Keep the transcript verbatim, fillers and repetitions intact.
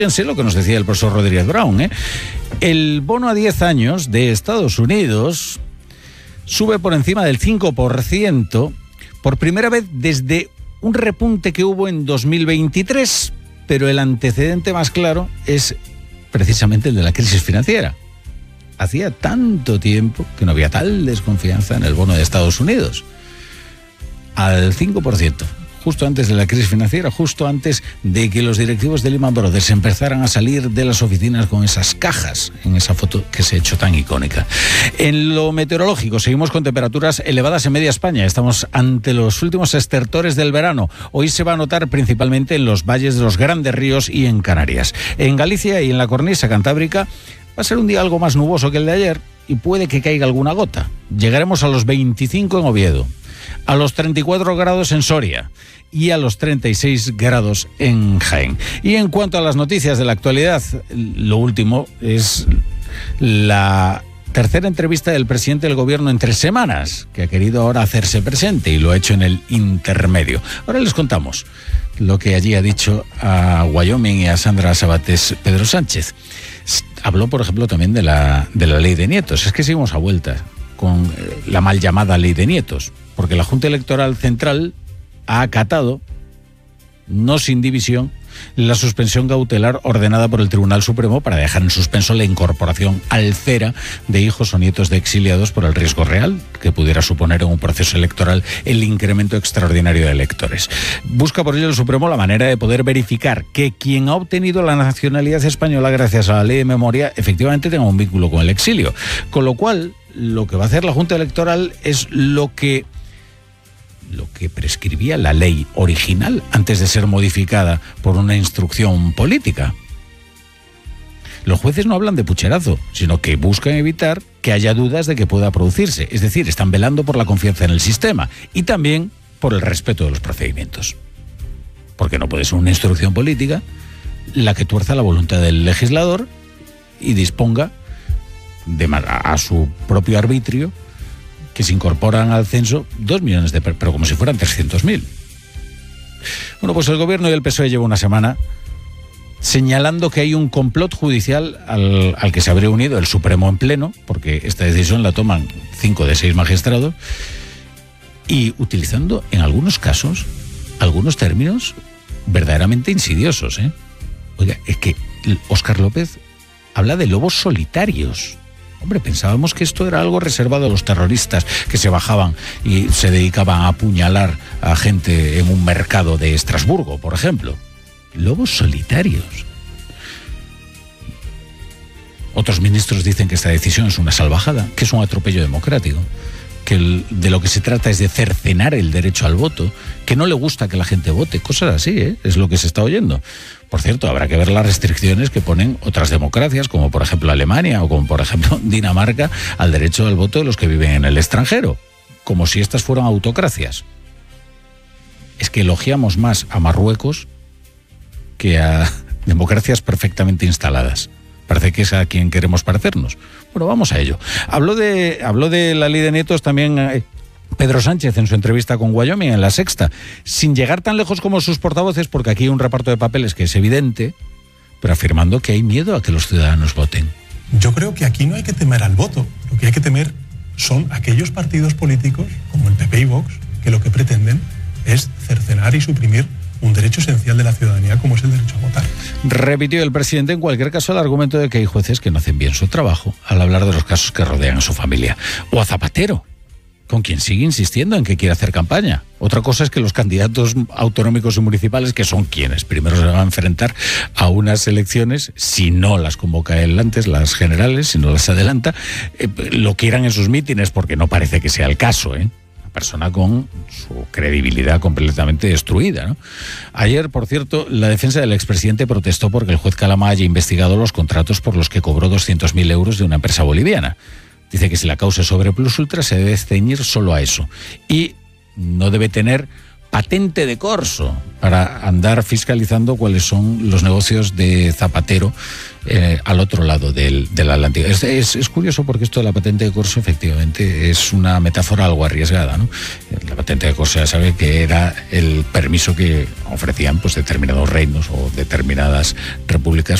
Fíjense lo que nos decía el profesor Rodríguez Brown, ¿eh? El bono a diez años de Estados Unidos sube por encima del cinco por ciento por primera vez desde un repunte que hubo en dos mil veintitrés, pero el antecedente más claro es precisamente el de la crisis financiera. Hacía tanto tiempo que no había tal desconfianza en el bono de Estados Unidos. Al cinco por ciento. Justo antes de la crisis financiera, justo antes de que los directivos de Lehman Brothers empezaran a salir de las oficinas con esas cajas, en esa foto que se ha hecho tan icónica. En lo meteorológico, seguimos con temperaturas elevadas en media España. Estamos ante los últimos estertores del verano. Hoy se va a notar principalmente en los valles de los grandes ríos y en Canarias. En Galicia y en la cornisa cantábrica va a ser un día algo más nuboso que el de ayer y puede que caiga alguna gota. Llegaremos a los veinticinco en Oviedo, a los treinta y cuatro grados en Soria y a los treinta y seis grados en Jaén. Y en cuanto a las noticias de la actualidad, lo último es la tercera entrevista del presidente del gobierno en tres semanas, que ha querido ahora hacerse presente y lo ha hecho en el intermedio. Ahora les contamos lo que allí ha dicho a Wyoming y a Sandra Sabatés Pedro Sánchez. Habló, por ejemplo, también de la, de la ley de nietos. Es que seguimos a vueltas con la mal llamada ley de nietos, porque la Junta Electoral Central ha acatado, no sin división, la suspensión cautelar ordenada por el Tribunal Supremo para dejar en suspenso la incorporación al CERA de hijos o nietos de exiliados por el riesgo real que pudiera suponer en un proceso electoral el incremento extraordinario de electores. Busca por ello el Supremo la manera de poder verificar que quien ha obtenido la nacionalidad española gracias a la ley de memoria efectivamente tenga un vínculo con el exilio. Con lo cual, lo que va a hacer la Junta Electoral es lo que lo que prescribía la ley original antes de ser modificada por una instrucción política. Los jueces no hablan de pucherazo, sino que buscan evitar que haya dudas de que pueda producirse. Es decir, están velando por la confianza en el sistema y también por el respeto de los procedimientos. Porque no puede ser una instrucción política la que tuerza la voluntad del legislador y disponga de, a, a su propio arbitrio que se incorporan al censo dos millones de personas, pero como si fueran trescientos mil. Bueno, pues el gobierno y el P S O E llevan una semana señalando que hay un complot judicial al, al que se habría unido el Supremo en pleno, porque esta decisión la toman cinco de seis magistrados, y utilizando en algunos casos algunos términos verdaderamente insidiosos, ¿eh? Oiga, es que Óscar López habla de lobos solitarios. Hombre, pensábamos que esto era algo reservado a los terroristas que se bajaban y se dedicaban a apuñalar a gente en un mercado de Estrasburgo, por ejemplo. Lobos solitarios. Otros ministros dicen que esta decisión es una salvajada, que es un atropello democrático, que el, de lo que se trata es de cercenar el derecho al voto, que no le gusta que la gente vote, cosas así, ¿eh? Es lo que se está oyendo. Por cierto, habrá que ver las restricciones que ponen otras democracias, como por ejemplo Alemania o como por ejemplo Dinamarca, al derecho al voto de los que viven en el extranjero, como si estas fueran autocracias. Es que elogiamos más a Marruecos que a democracias perfectamente instaladas. Parece que es a quien queremos parecernos. Bueno, vamos a ello. Habló de, habló de la ley de nietos también eh, Pedro Sánchez en su entrevista con Wyoming en La Sexta, sin llegar tan lejos como sus portavoces, porque aquí hay un reparto de papeles que es evidente, pero afirmando que hay miedo a que los ciudadanos voten. Yo creo que aquí no hay que temer al voto. Lo que hay que temer son aquellos partidos políticos, como el P P y Vox, que lo que pretenden es cercenar y suprimir un derecho esencial de la ciudadanía como es el derecho a votar. Repitió el presidente en cualquier caso el argumento de que hay jueces que no hacen bien su trabajo al hablar de los casos que rodean a su familia. O a Zapatero, con quien sigue insistiendo en que quiere hacer campaña. Otra cosa es que los candidatos autonómicos y municipales, que son quienes primero se van a enfrentar a unas elecciones, si no las convoca él antes, las generales, si no las adelanta, eh, lo quieran en sus mítines, porque no parece que sea el caso, ¿eh? Persona con su credibilidad completamente destruida, ¿no? Ayer, por cierto, la defensa del expresidente protestó porque el juez Calama haya investigado los contratos por los que cobró doscientos mil euros de una empresa boliviana. Dice que si la causa es sobre plus ultra se debe ceñir solo a eso y no debe tener patente de corso para andar fiscalizando cuáles son los negocios de Zapatero eh, al otro lado del, del Atlántico. Es, es, es curioso porque esto de la patente de corso efectivamente es una metáfora algo arriesgada, ¿no? La patente de corso ya sabe que era el permiso que ofrecían pues determinados reinos o determinadas repúblicas